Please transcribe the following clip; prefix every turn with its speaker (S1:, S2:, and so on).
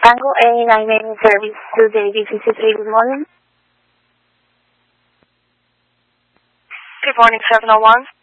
S1: Tango 89 service to JV53. Good morning.
S2: Good morning, 701.